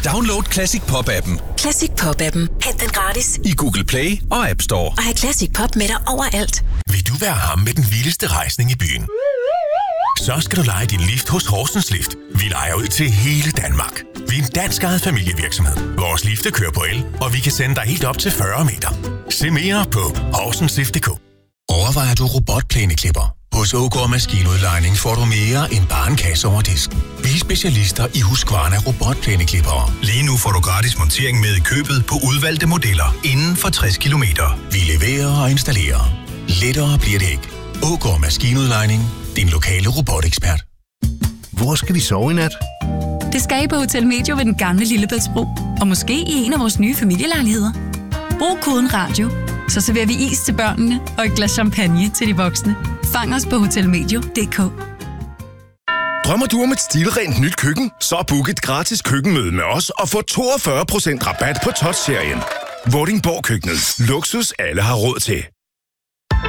Download Classic Pop-appen. Classic Pop-appen. Hent den gratis I Google Play og App Store. Og have Classic Pop med dig overalt. Vil du være ham med den vildeste rejsning i byen? Så skal du leje din lift hos Horsens Lift. Vi lejer ud til hele Danmark. Vi er en dansk ejet familievirksomhed. Vores lifte kører på el, og vi kan sende dig helt op til 40 meter. Se mere på horsenslift.dk. Overvejer du robotplæneklipper? Hos OK Maskinudlejning får du mere end bare en kasse over disken. Vi er specialister i Husqvarna robotplæneklippere. Lige nu får du gratis montering med i købet på udvalgte modeller inden for 60 kilometer. Vi leverer og installerer. Lettere bliver det ikke. OK Maskinudlejning. Din lokale robotekspert. Hvor skal vi sove i nat? Det skal I på Hotel Medio ved den gamle Lillebæltsbro. Og måske i en af vores nye familielejligheder. Brug koden RADIO, så serverer vi is til børnene og et glas champagne til de voksne. Fang os på hotelmedio.dk. Drømmer du om et stilrent nyt køkken? Så book et gratis køkkenmøde med os og få 42% rabat på Touch-serien. Vordingborg Køkkenet. Luksus alle har råd til.